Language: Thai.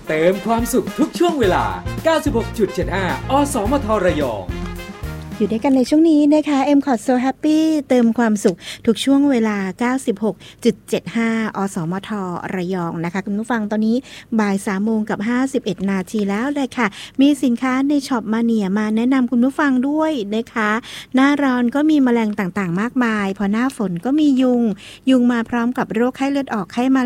เติมความสุขทุกช่วงเวลา 96.75 อสมทระยองอยู่ด้วยกันในช่วงนี้นะคะ MCOT So Happy เติมความสุขทุกช่วงเวลา 96.75 อสมทระยองนะคะคุณผู้ฟังตอนนี้บ่าย 3:51 นาทีแล้วเลยค่ะมีสินค้าในช็อปมาเนียมาแนะนำคุณผู้ฟังด้วยนะคะหน้าร้อนก็มีแมลงต่างๆมากมายพอหน้าฝนก็มียุงมาพร้อมกับโรคไข้เลือดออกไข้มา